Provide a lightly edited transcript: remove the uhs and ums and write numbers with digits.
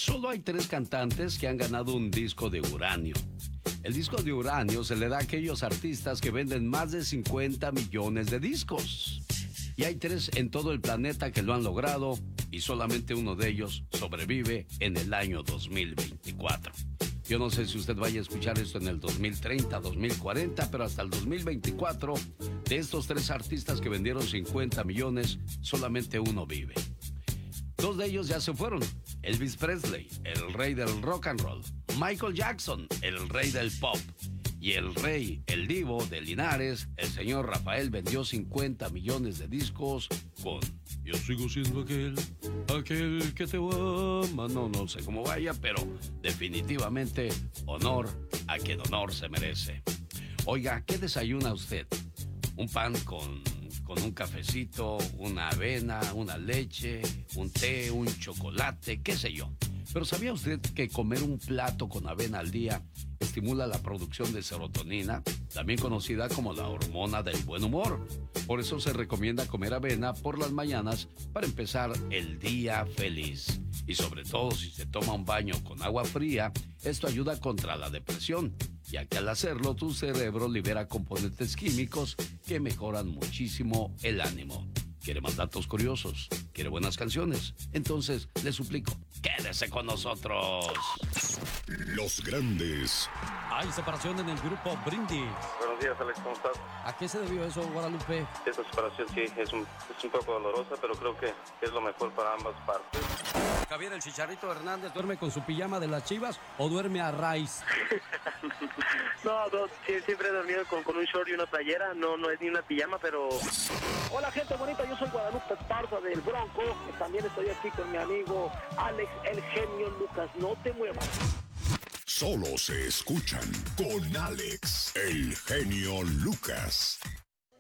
Solo hay 3 cantantes que han ganado un disco de uranio. El disco de uranio se le da a aquellos artistas que venden más de 50 millones de discos. Y hay 3 en todo el planeta que lo han logrado y solamente uno de ellos sobrevive en el año 2024. Yo no sé si usted vaya a escuchar esto en el 2030, 2040, pero hasta el 2024, de estos 3 artistas que vendieron 50 millones, solamente uno vive. 2 de ellos ya se fueron. Elvis Presley, el rey del rock and roll. Michael Jackson, el rey del pop. Y el rey, el divo de Linares, el señor Rafael, vendió 50 millones de discos con Yo sigo siendo aquel que te ama. No sé cómo vaya, pero definitivamente honor a quien honor se merece. Oiga, ¿qué desayuna usted? ¿Un pan con un cafecito, una avena, una leche, un té, un chocolate, qué sé yo? Pero ¿sabía usted que comer un plato con avena al día estimula la producción de serotonina, también conocida como la hormona del buen humor? Por eso se recomienda comer avena por las mañanas para empezar el día feliz. Y sobre todo si se toma un baño con agua fría, esto ayuda contra la depresión, ya que al hacerlo tu cerebro libera componentes químicos que mejoran muchísimo el ánimo. ¿Quiere más datos curiosos? ¿Quiere buenas canciones? Entonces, le suplico, quédese con nosotros. Los grandes. Hay separación en el grupo Brindis. Buenos días, Alex, ¿cómo estás? ¿A qué se debió eso, Guadalupe? Esta separación sí es un poco dolorosa, pero creo que es lo mejor para ambas partes. Javier el Chicharito Hernández duerme con su pijama de las Chivas o duerme a raíz. No, siempre he dormido con un short y una playera, no es ni una pijama, pero... Hola gente bonita, yo soy Guadalupe Esparza del Bronco, también estoy aquí con mi amigo Alex el Genio Lucas, no te muevas. Solo se escuchan con Alex el Genio Lucas.